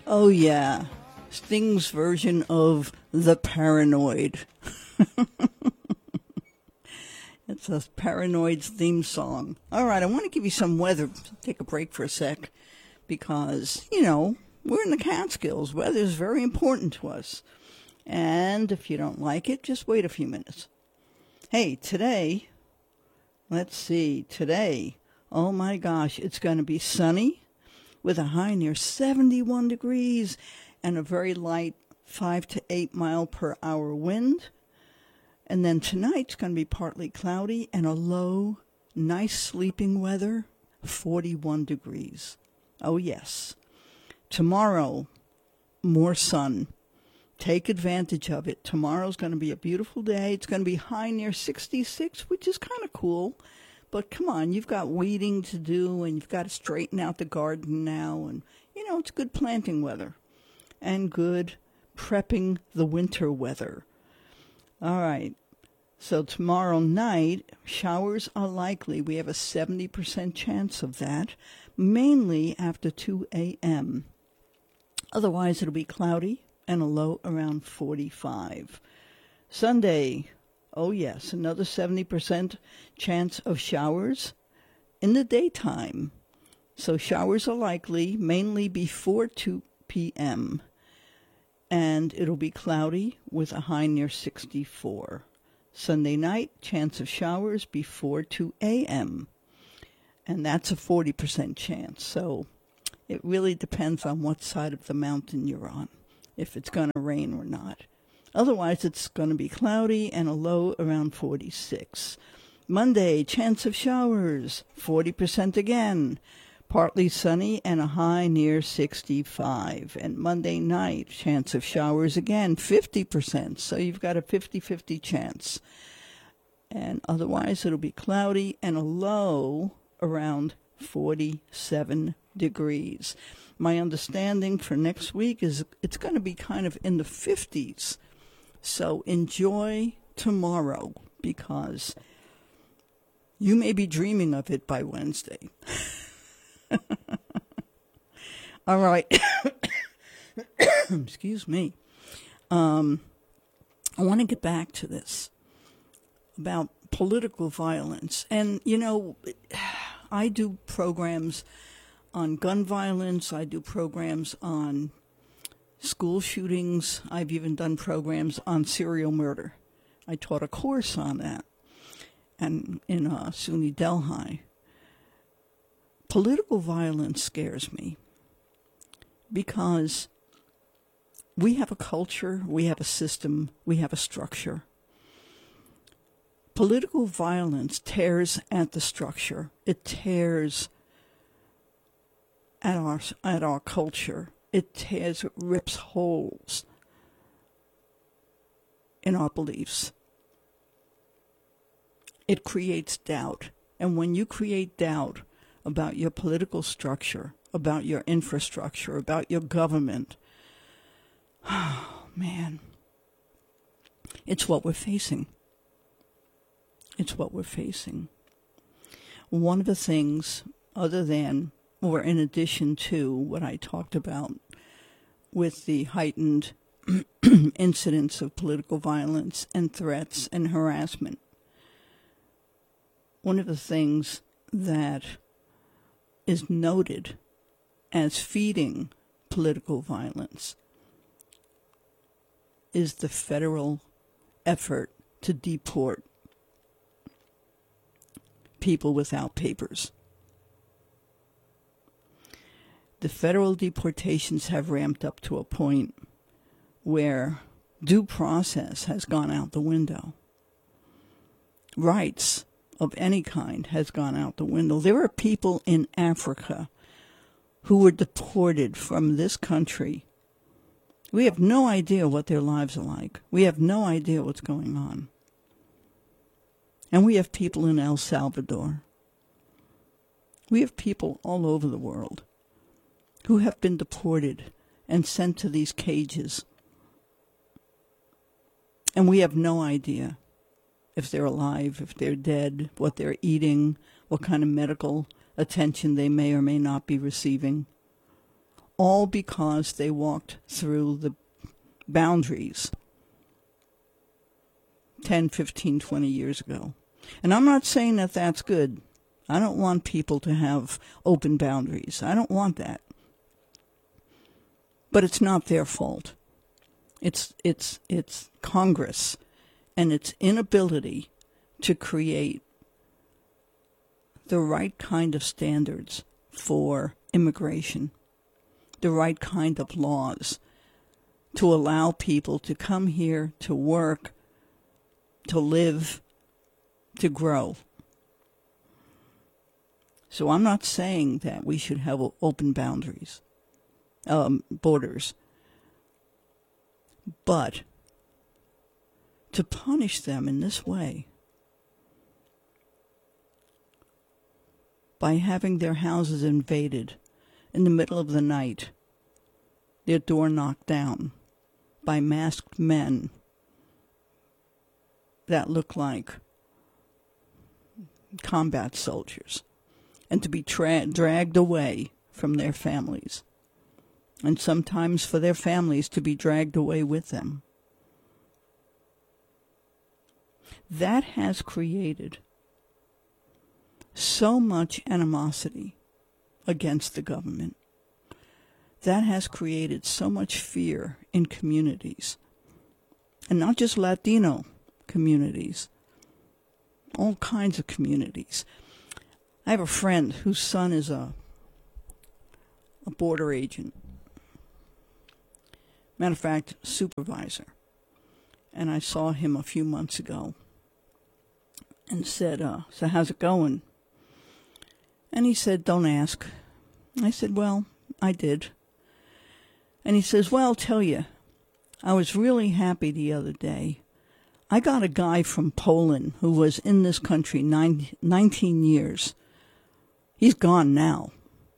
Oh, yeah. Sting's version of The Paranoid. It's a Paranoid's theme song. All right, I want to give you some weather. Take a break for a sec because, we're in the Catskills. Weather is very important to us. And if you don't like it, just wait a few minutes. Hey, today, oh my gosh, it's going to be sunny with a high near 71 degrees and a very light 5 to 8 mile per hour wind. And then tonight's going to be partly cloudy and a low, nice sleeping weather, 41 degrees. Oh, yes. Tomorrow, more sun. Take advantage of it. Tomorrow's going to be a beautiful day. It's going to be high near 66, which is kind of cool. But come on, you've got weeding to do, and you've got to straighten out the garden now. And, it's good planting weather and good prepping the winter weather. All right. So tomorrow night, showers are likely. We have a 70% chance of that, mainly after 2 a.m. Otherwise, it'll be cloudy and a low around 45. Sunday, oh yes, another 70% chance of showers in the daytime. So showers are likely, mainly before 2 p.m. And it'll be cloudy with a high near 64. Sunday night, chance of showers before 2 a.m. And that's a 40% chance. So it really depends on what side of the mountain you're on, if it's going to rain or not. Otherwise, it's going to be cloudy and a low around 46. Monday, chance of showers, 40% again. Partly sunny and a high near 65. And Monday night, chance of showers again, 50%. So you've got a 50-50 chance. And otherwise, it'll be cloudy and a low around 47 degrees. My understanding for next week is it's going to be kind of in the 50s. So enjoy tomorrow because you may be dreaming of it by Wednesday. All right. Excuse me. I want to get back to this about political violence. And, I do programs on gun violence. I do programs on school shootings. I've even done programs on serial murder. I taught a course on that and in SUNY Delhi. Political violence scares me because we have a culture, we have a system, we have a structure. Political violence tears at the structure. It tears at our culture. It rips holes in our beliefs. It creates doubt. And when you create doubt about your political structure, about your infrastructure, about your government, oh, man, it's what we're facing. It's what we're facing. One of the things, other than, or in addition to what I talked about with the heightened incidents of political violence and threats and harassment, one of the things that is noted as feeding political violence is the federal effort to deport people without papers. The federal deportations have ramped up to a point where due process has gone out the window. Rights of any kind has gone out the window. There are people in Africa who were deported from this country. We have no idea what their lives are like. We have no idea what's going on. And we have people in El Salvador. We have people all over the world who have been deported and sent to these cages. And we have no idea if they're alive, if they're dead, what they're eating, what kind of medical attention they may or may not be receiving. all because they walked through the boundaries 10, 15, 20 years ago. And I'm not saying that that's good. I don't want people to have open boundaries. I don't want that. But it's not their fault. It's Congress and its inability to create the right kind of standards for immigration, the right kind of laws to allow people to come here to work, to live, to grow. So I'm not saying that we should have open boundaries, borders. But to punish them in this way, by having their houses invaded in the middle of the night, their door knocked down by masked men that look like combat soldiers, and to be dragged away from their families, and sometimes for their families to be dragged away with them. That has created so much animosity against the government. That has created so much fear in communities, and not just Latino communities, all kinds of communities. I have a friend whose son is a border agent. Matter of fact, supervisor. And I saw him a few months ago and said, so how's it going? And he said, don't ask. I said, well, I did. And he says, well, I'll tell you, I was really happy the other day. I got a guy from Poland who was in this country 19 years. He's gone now.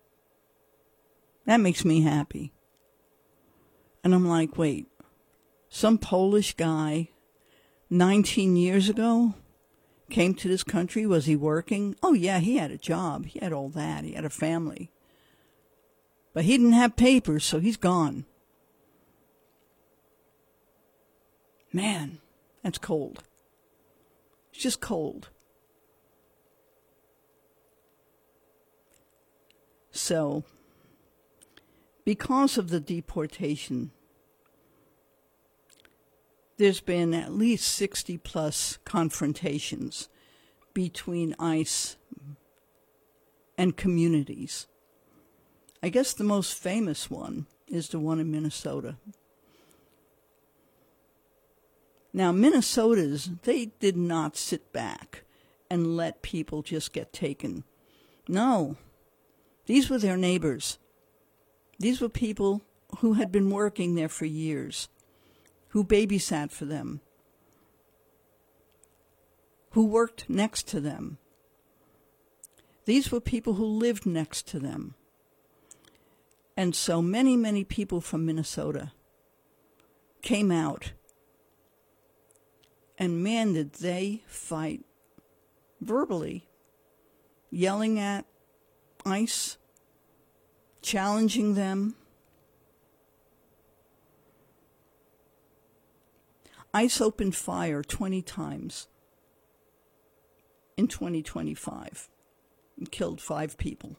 That makes me happy. And I'm like, wait, some Polish guy 19 years ago came to this country? Was he working? Oh, yeah, he had a job. He had all that. He had a family. But he didn't have papers, so he's gone. Man, that's cold. It's just cold. So, because of the deportation, there's been at least 60 plus confrontations between ICE and communities. I guess the most famous one is the one in Minnesota. Now, Minnesotans, they did not sit back and let people just get taken. No, these were their neighbors. These were people who had been working there for years, who babysat for them, who worked next to them. These were people who lived next to them. And so many, many people from Minnesota came out, and man, did they fight verbally, yelling at ICE, challenging them. ICE opened fire 20 times in 2025 and killed 5 people.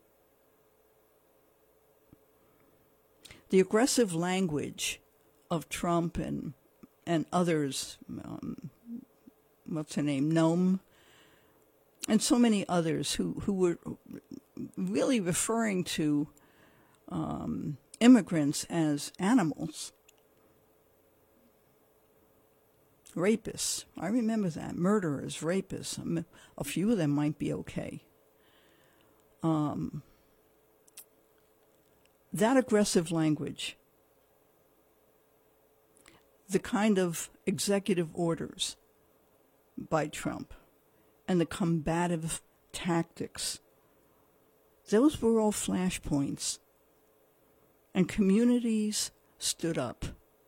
The aggressive language of Trump and others, what's her name, Noam, and so many others who were really referring to immigrants as animals. Rapists. I remember that. Murderers, rapists. A few of them might be okay. That aggressive language, the kind of executive orders by Trump, and the combative tactics, those were all flashpoints. And communities stood up.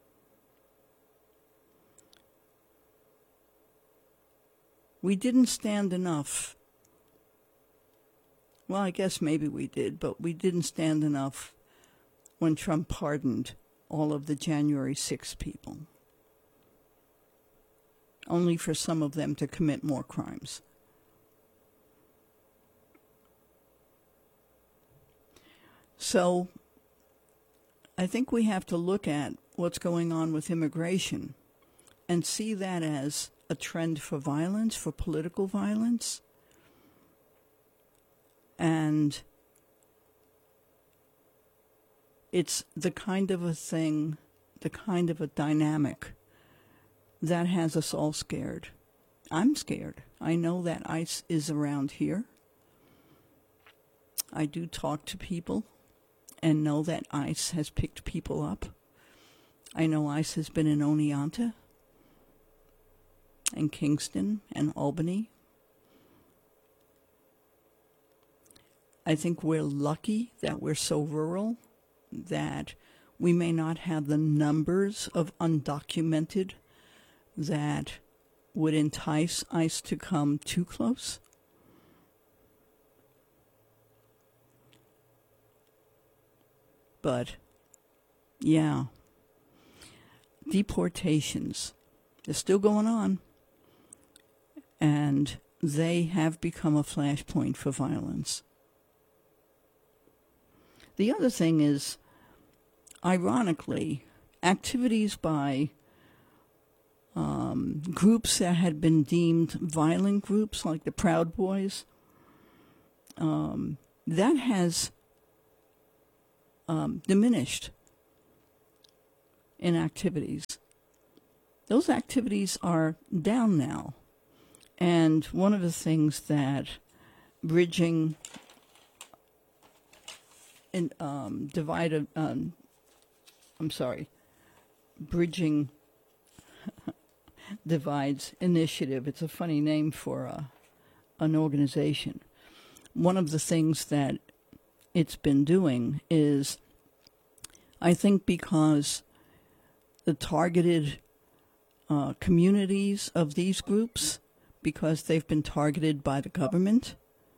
We didn't stand enough. Well, I guess maybe we did, but we didn't stand enough when Trump pardoned all of the January 6th people, only for some of them to commit more crimes. So I think we have to look at what's going on with immigration and see that as a trend for violence, for political violence. And it's the kind of a thing, the kind of a dynamic that has us all scared. I'm scared. I know that ICE is around here. I do talk to people and know that ICE has picked people up. I know ICE has been in Oneonta and Kingston and Albany. I think we're lucky that we're so rural that we may not have the numbers of undocumented that would entice ICE to come too close. But, yeah, deportations, they're still going on, and they have become a flashpoint for violence. The other thing is, ironically, activities by groups that had been deemed violent groups, like the Proud Boys, that has diminished in activities. Those activities are down now. And one of the things that bridging Bridging Divides Initiative, it's a funny name for an organization. One of the things that it's been doing is, I think because the targeted communities of these groups, because they've been targeted by the government,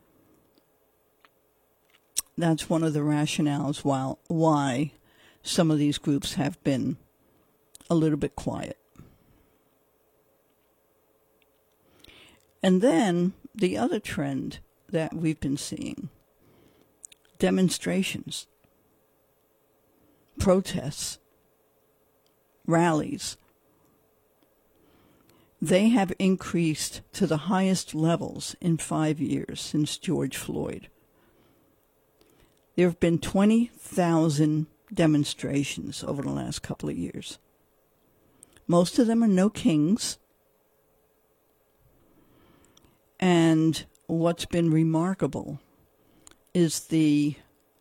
that's one of the rationales why some of these groups have been a little bit quiet. And then the other trend that we've been seeing, demonstrations, protests, rallies, they have increased to the highest levels in 5 years since George Floyd. There have been 20,000 demonstrations over the last couple of years. Most of them are no kings. And what's been remarkable is the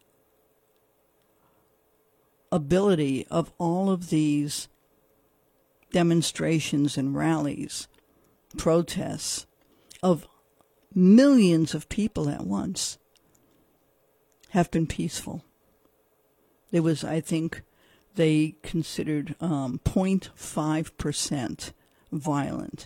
ability of all of these demonstrations and rallies, protests, of millions of people at once, have been peaceful. There was, I think, they considered 0.5% violent.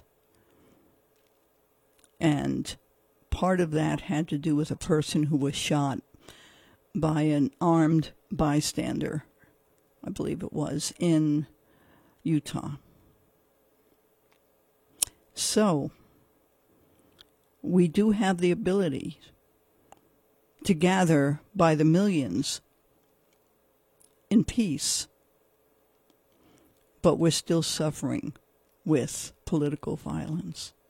And part of that had to do with a person who was shot by an armed bystander, I believe it was, in Utah. So, we do have the ability to gather by the millions in peace, but we're still suffering with political violence.